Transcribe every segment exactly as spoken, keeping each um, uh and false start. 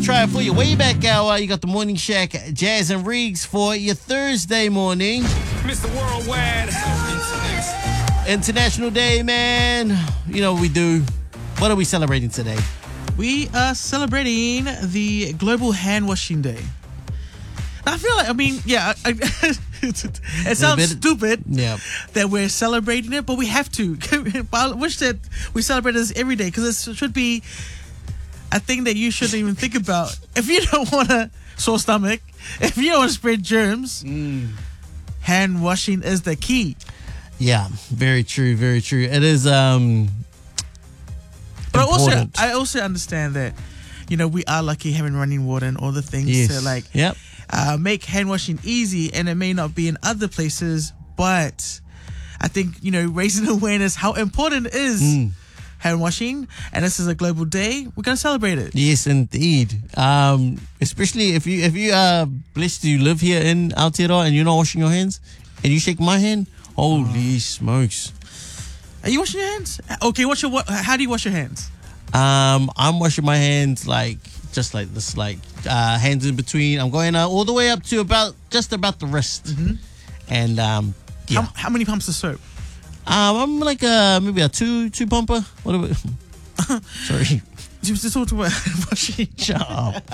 try it for you. Way back hour, you got the Morning Shack, Jazz and Riggs for your Thursday morning. Mister Worldwide. International Day, man. You know what we do. What are we celebrating today? We are celebrating the Global Hand Washing Day. I feel like, I mean, yeah, I, I, it sounds bit, stupid yeah. that we're celebrating it, but we have to. I wish that we celebrate this every day because it should be a thing that you shouldn't even think about. If you don't want a sore stomach, if you don't want to spread germs, mm. hand washing is the key. Yeah, very true, very true. It is um But important. also, I also understand that, you know, we are lucky having running water and all the things yes. to like yep. uh, make hand washing easy, and it may not be in other places, but I think, you know, raising awareness how important it is Mm. hand washing, and this is a global day, we're going to celebrate it. Yes, indeed. Um, especially if you if you are blessed to live here in Aotearoa and you're not washing your hands, and you shake my hand, holy oh. smokes! Are you washing your hands? Okay, what's your what? How do you wash your hands? Um, I'm washing my hands like just like this, like uh, hands in between. I'm going uh, all the way up to about just about the wrist, mm-hmm. and um, yeah. How, how many pumps of soap? Um, I'm like a maybe a two two pumper. What about? Sorry. You was just talking about washing. Shut up.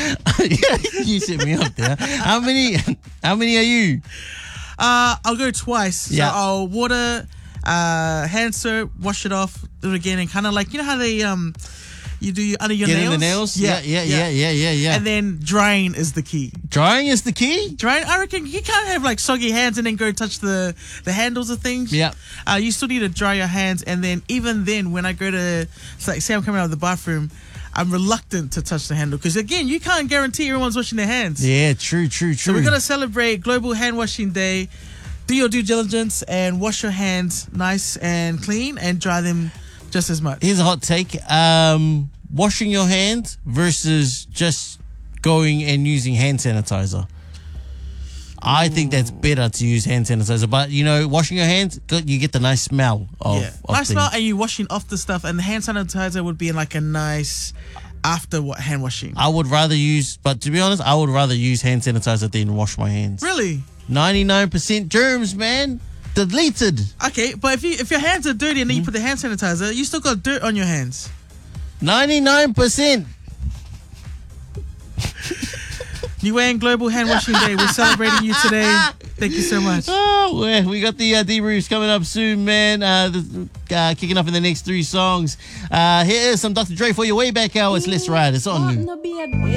You set me up there. How many? How many are you? Uh, I'll go twice. Yeah. So I'll water, uh, hand soap, wash it off, do it again, and kind of like, you know how they um, you do under your Get nails. in the nails. Yeah, yeah, yeah, yeah, yeah, yeah. And then drying is the key. Drying is the key. Drying, I reckon you can't have like soggy hands and then go touch the the handles of things. Yeah. Uh, you still need to dry your hands, and then even then, when I go to, it's like, say I'm coming out of the bathroom, I'm reluctant to touch the handle because again, you can't guarantee everyone's washing their hands. Yeah, true, true, true. So we're gonna celebrate Global Hand Washing Day. Do your due diligence and wash your hands nice and clean and dry them just as much. Here's a hot take. Um, washing your hands versus just going and using hand sanitizer. I Ooh. think that's better to use hand sanitizer. But, you know, washing your hands, you get the nice smell of, yeah. of nice things. smell, and you washing off the stuff, and the hand sanitizer would be like a nice after what hand washing. I would rather use, but to be honest, I would rather use hand sanitizer than wash my hands. Really? ninety-nine percent germs, man. Deleted. Okay, but if you if your hands are dirty and then mm-hmm. you put the hand sanitizer, you still got dirt on your hands. ninety-nine percent. New Wayne Global Hand Washing Day. We're celebrating you today. Thank you so much. Oh, well, we got the uh, debriefs coming up soon, man. Uh, the, uh, kicking off in the next three songs. Uh, here is some Doctor Dre for your way back hours. Let's ride. It's on you.